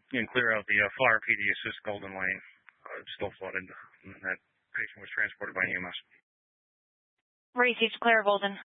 and clear out the FAR PD Assist Golden Lane. It's still flooded, and that patient was transported by EMS. Received, Claire Golden.